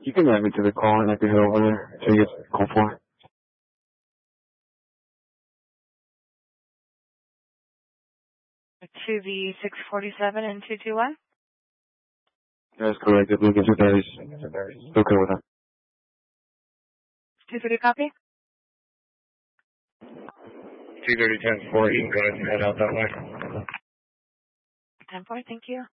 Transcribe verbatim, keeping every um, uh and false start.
You can add me to the call and I can head over there until you get call for. To the six forty-seven and two two one? That is correct. If Lincoln two thirty is okay with that. two thirty copy? two thirty, ten four, you can go ahead and head out that way. ten four, thank you.